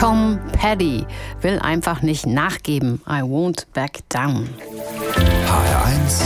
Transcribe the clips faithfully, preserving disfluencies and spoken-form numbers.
Tom Petty will einfach nicht nachgeben. I won't back down. H R eins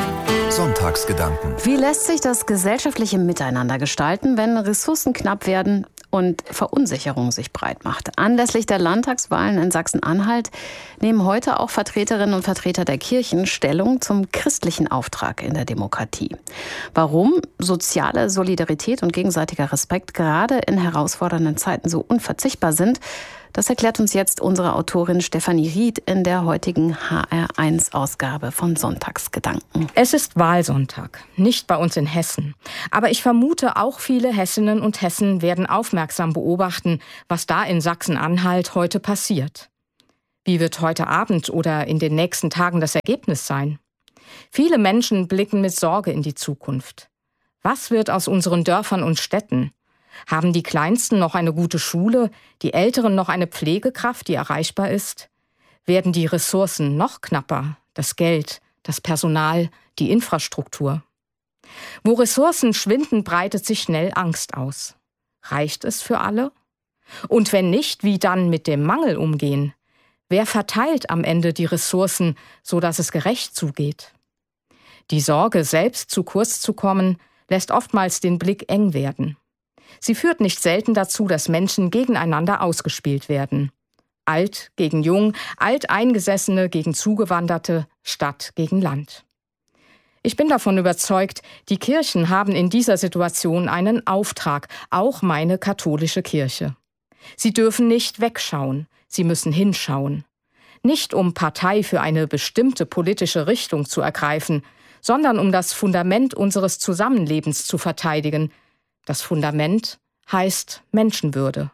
Sonntagsgedanken. Wie lässt sich das gesellschaftliche Miteinander gestalten, wenn Ressourcen knapp werden und Verunsicherung sich breit macht? Anlässlich der Landtagswahlen in Sachsen-Anhalt nehmen heute auch Vertreterinnen und Vertreter der Kirchen Stellung zum christlichen Auftrag in der Demokratie. Warum soziale Solidarität und gegenseitiger Respekt gerade in herausfordernden Zeiten so unverzichtbar sind, das erklärt uns jetzt unsere Autorin Stefanie Ried in der heutigen H R eins Ausgabe von Sonntagsgedanken. Es ist Wahlsonntag, nicht bei uns in Hessen. Aber ich vermute, auch viele Hessinnen und Hessen werden aufmerksam beobachten, was da in Sachsen-Anhalt heute passiert. Wie wird heute Abend oder in den nächsten Tagen das Ergebnis sein? Viele Menschen blicken mit Sorge in die Zukunft. Was wird aus unseren Dörfern und Städten? Haben die Kleinsten noch eine gute Schule, die Älteren noch eine Pflegekraft, die erreichbar ist? Werden die Ressourcen noch knapper, das Geld, das Personal, die Infrastruktur? Wo Ressourcen schwinden, breitet sich schnell Angst aus. Reicht es für alle? Und wenn nicht, wie dann mit dem Mangel umgehen? Wer verteilt am Ende die Ressourcen, sodass es gerecht zugeht? Die Sorge, selbst zu kurz zu kommen, lässt oftmals den Blick eng werden. Sie führt nicht selten dazu, dass Menschen gegeneinander ausgespielt werden. Alt gegen Jung, Alteingesessene gegen Zugewanderte, Stadt gegen Land. Ich bin davon überzeugt, die Kirchen haben in dieser Situation einen Auftrag, auch meine katholische Kirche. Sie dürfen nicht wegschauen, sie müssen hinschauen. Nicht um Partei für eine bestimmte politische Richtung zu ergreifen, sondern um das Fundament unseres Zusammenlebens zu verteidigen. Das Fundament heißt Menschenwürde.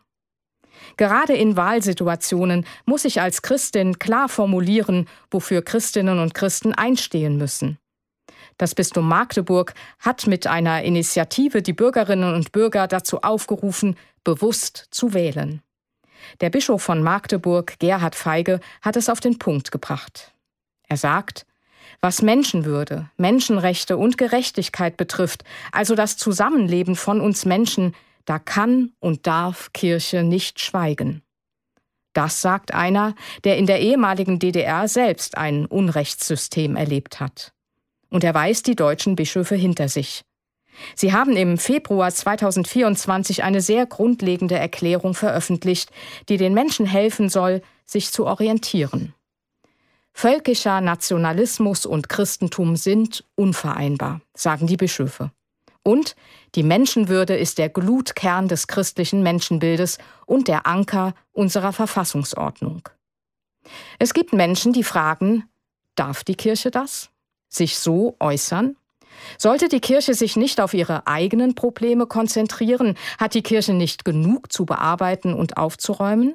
Gerade in Wahlsituationen muss ich als Christin klar formulieren, wofür Christinnen und Christen einstehen müssen. Das Bistum Magdeburg hat mit einer Initiative die Bürgerinnen und Bürger dazu aufgerufen, bewusst zu wählen. Der Bischof von Magdeburg, Gerhard Feige, hat es auf den Punkt gebracht. Er sagt: Was Menschenwürde, Menschenrechte und Gerechtigkeit betrifft, also das Zusammenleben von uns Menschen, da kann und darf Kirche nicht schweigen. Das sagt einer, der in der ehemaligen D D R selbst ein Unrechtssystem erlebt hat. Und er weist die deutschen Bischöfe hinter sich. Sie haben im Februar zweitausendvierundzwanzig eine sehr grundlegende Erklärung veröffentlicht, die den Menschen helfen soll, sich zu orientieren. Völkischer Nationalismus und Christentum sind unvereinbar, sagen die Bischöfe. Und die Menschenwürde ist der Glutkern des christlichen Menschenbildes und der Anker unserer Verfassungsordnung. Es gibt Menschen, die fragen: Darf die Kirche das? Sich so äußern? Sollte die Kirche sich nicht auf ihre eigenen Probleme konzentrieren? Hat die Kirche nicht genug zu bearbeiten und aufzuräumen?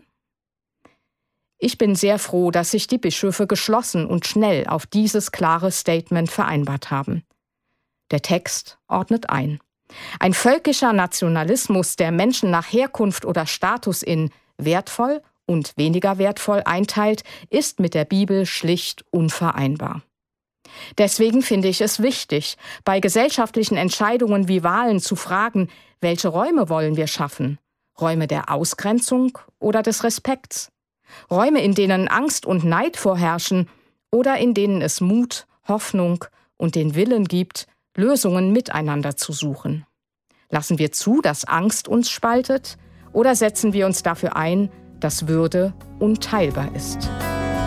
Ich bin sehr froh, dass sich die Bischöfe geschlossen und schnell auf dieses klare Statement vereinbart haben. Der Text ordnet ein. Ein völkischer Nationalismus, der Menschen nach Herkunft oder Status in wertvoll und weniger wertvoll einteilt, ist mit der Bibel schlicht unvereinbar. Deswegen finde ich es wichtig, bei gesellschaftlichen Entscheidungen wie Wahlen zu fragen, welche Räume wollen wir schaffen? Räume der Ausgrenzung oder des Respekts? Räume, in denen Angst und Neid vorherrschen oder in denen es Mut, Hoffnung und den Willen gibt, Lösungen miteinander zu suchen. Lassen wir zu, dass Angst uns spaltet, oder setzen wir uns dafür ein, dass Würde unteilbar ist?